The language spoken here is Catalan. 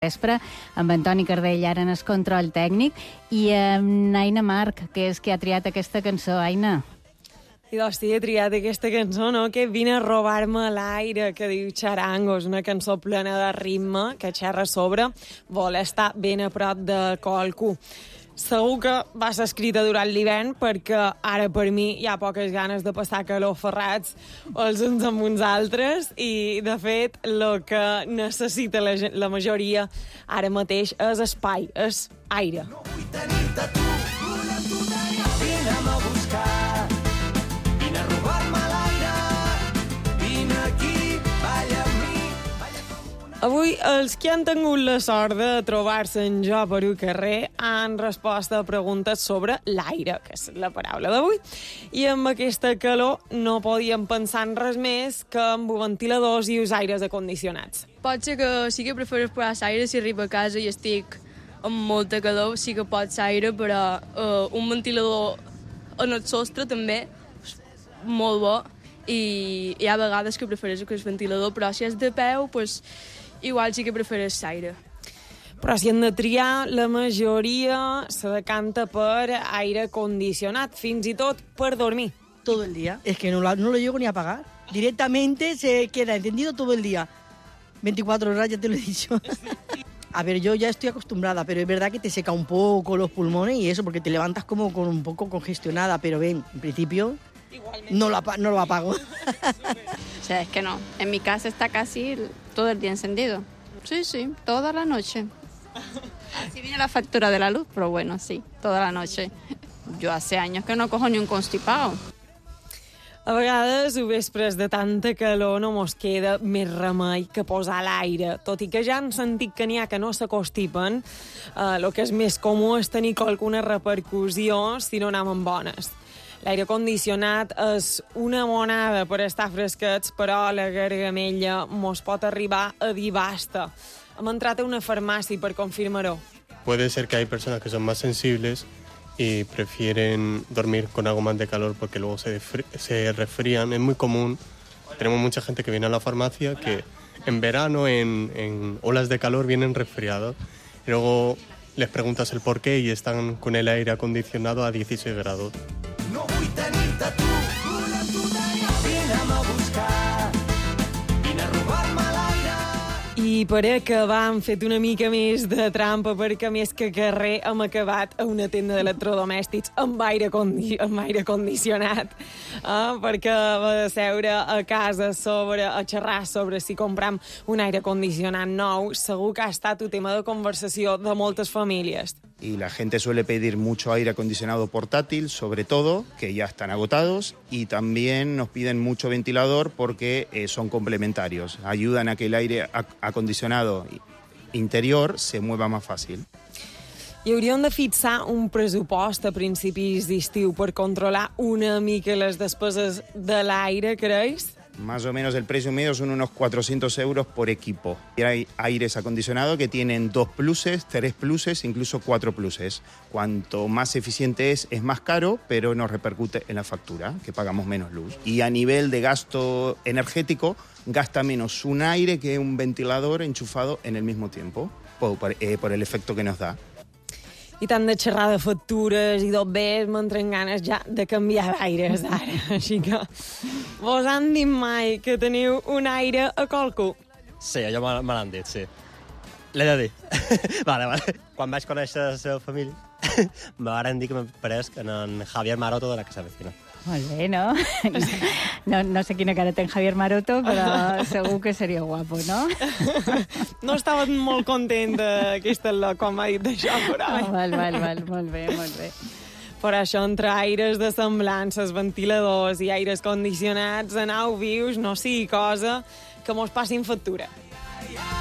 vespre, amb Antoni Cardell, ara en el control tècnic, i amb Aina Marc, que és qui ha triat aquesta cançó. Aina. I d'hòstia, he triat aquesta cançó, no?, que Vine a robar-me l'aire, que diu Charango. És una cançó plena de ritme, que xerra sobre voler estar ben a prop de qualcú. Segur que va ser escrita durant l'hivern, perquè ara per mi hi ha poques ganes de passar calor ferrats els uns amb uns altres, i de fet el que necessita la majoria ara mateix és espai, és aire. No vull tenir-te tu, vull amb tu tenir. Vine'm a buscar. Avui, els que han tingut la sort de trobar-se en jo per un carrer han respost a preguntes sobre l'aire, que és la paraula d'avui. I amb aquesta calor no podíem pensar en res més que amb ventiladors i els aires acondicionats. Pot ser que sí que prefereix posar l'aire si arribo a casa i estic amb molta calor, sí que pot ser aire, però un ventilador en el sostre també és molt bo, i hi ha vegades que prefereix el ventilador, però si és de peu, doncs igual sí que prefereix l'aire. Però si hem de triar, la majoria se decanta per aire condicionat, fins i tot per dormir. Todo el día. Es que no lo llego ni a apagar. Directamente se queda encendido todo el día. 24 horas, ya te lo he dicho. A ver, yo ya estoy acostumbrada, pero es verdad que te seca un poco los pulmones y eso, porque te levantas como con un poco congestionada, pero ven, en principio no lo apago. O sea, es que no. En mi casa está casi todo el día encendido. Sí, toda la noche. Así viene la factura de la luz, pero bueno, sí, toda la noche. Yo hace años que no cojo ni un constipado. A vegades, a vespres de tanta calor, no mos queda més remei que posar l'aire. Tot i que ja han sentit que n'hi ha que no s'acostipen, el que és més comú és tenir alguna repercussió si no anem amb bones. L'aire condicionat és una monada per estar fresquets, però la gargamella mos pot arribar a dir basta. Hem entrat a una farmàcia per confirmar-ho. Puede ser que hay personas que son más sensibles y prefieren dormir con algo más de calor porque luego se resfrían. Es muy común. Tenemos mucha gente que viene a la farmacia que en verano, en olas de calor, vienen resfriados. Y luego les preguntas el por qué y están con el aire acondicionado a 16 grados. No vull tenir-te tu, vull amb tu tenir. Vine'm a buscar, vine a robar-me l'aire. I per acabar hem fet una mica més de trampa, perquè més que carrer hem acabat a una tenda d'electrodomèstics amb aire condicionat. Perquè va de seure a casa a xerrar sobre si compram un aire condicionat nou, segur que ha estat un tema de conversació de moltes famílies. Y la gente suele pedir mucho aire acondicionado portátil, sobre todo, que ya están agotados, y también nos piden mucho ventilador porque son complementarios, ayudan a que el aire acondicionado interior se mueva más fácil. I hauríem de fixar un pressupost a principis d'estiu per controlar una mica les despeses de l'aire, creus? Más o menos el precio medio son unos 400 euros por equipo. Y hay aires acondicionados que tienen 2 pluses, 3 pluses, incluso 4 pluses. Cuanto más eficiente es más caro, pero nos repercute en la factura, que pagamos menos luz. Y a nivel de gasto energético, gasta menos un aire que un ventilador enchufado en el mismo tiempo, por el efecto que nos da. I tant de xerrar de factures i d'obvers, m'entren ganes ja de canviar d'aires ara. Així que vos han dit mai que teniu un aire a qualcú? Sí, allò me l'han dit, sí. L'he de dir. Vale. Quan vaig conèixer la seva família, me van dir que me pareix en Javier Maroto de La Casa Vecina. Molt bé, no? No sé quina cara té en Javier Maroto, però segur que seria guapo, no? No estava molt content d'aquesta quan m'ha dit d'això, però... Val, molt bé. Per això, entre aires de semblances, ventiladors i aires condicionats, anau vius, no sigui cosa que mos passin factura.